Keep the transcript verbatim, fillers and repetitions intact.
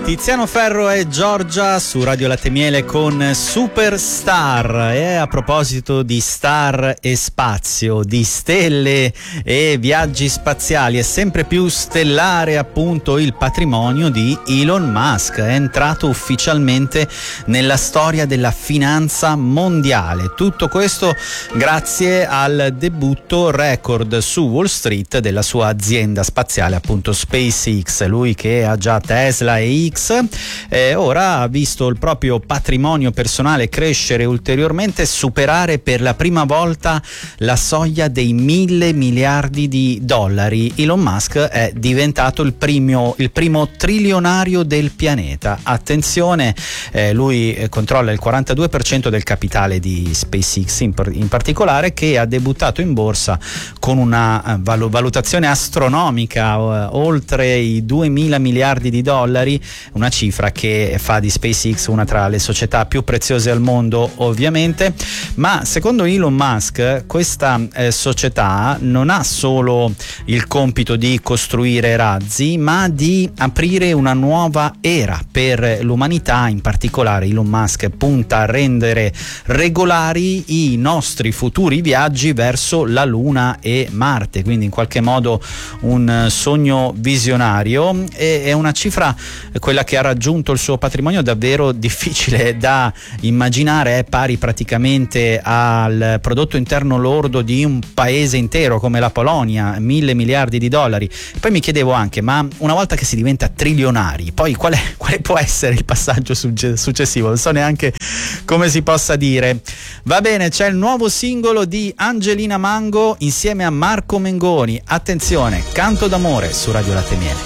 Tiziano Ferro e Giorgia su Radio Latte Miele con Superstar. E a proposito di star e spazio, di stelle e viaggi spaziali, è sempre più stellare appunto il patrimonio di Elon Musk. È entrato ufficialmente nella storia della finanza mondiale. Tutto questo grazie al debutto record su Wall Street della sua azienda spaziale, appunto SpaceX. Lui che ha già Tesla e X, eh, ora ha visto il proprio patrimonio personale crescere ulteriormente, superare per la prima volta la soglia dei mille miliardi di dollari. Elon Musk è diventato il primo, il primo trilionario del pianeta. Attenzione, eh, lui eh, controlla il quarantadue per cento del capitale di SpaceX in, in particolare, che ha debuttato in borsa con una uh, val- valutazione astronomica, uh, oltre i duemila miliardi di dollari, una cifra che fa di SpaceX una tra le società più preziose al mondo, ovviamente. Ma secondo Elon Musk questa eh, società non ha solo il compito di costruire razzi, ma di aprire una nuova era per l'umanità. In particolare Elon Musk punta a rendere regolari i nostri futuri viaggi verso la Luna e Marte, quindi in qualche modo un sogno visionario. E è una cifra, quella che ha raggiunto il suo patrimonio, davvero difficile da immaginare, è pari praticamente al prodotto interno lordo di un paese intero come la Polonia, mille miliardi di dollari. Poi mi chiedevo anche, ma una volta che si diventa trilionari, poi qual è, quale può essere il passaggio successivo? Non so neanche come si possa dire. Va bene, c'è il nuovo singolo di Angelina Mango insieme a Marco Mengoni. Attenzione, Canto d'amore su Radio Latte Miele.